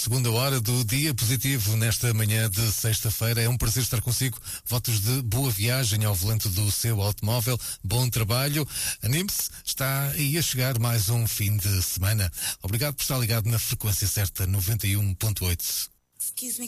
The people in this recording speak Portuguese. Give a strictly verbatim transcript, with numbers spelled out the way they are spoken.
segunda hora do Dia Positivo nesta manhã de sexta-feira. É um prazer estar consigo. Votos de boa viagem ao volante do seu automóvel. Bom trabalho. Anime-se, está aí a chegar mais um fim de semana. Obrigado por estar ligado na frequência certa, noventa e um ponto oito.